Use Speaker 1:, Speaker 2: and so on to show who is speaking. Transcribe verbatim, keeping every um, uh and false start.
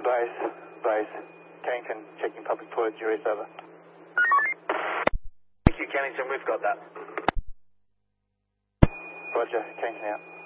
Speaker 1: base, base. Kennington, checking public toilet, jury's over.
Speaker 2: Thank you, Kennington, we've got that.
Speaker 1: Roger, Kennington out.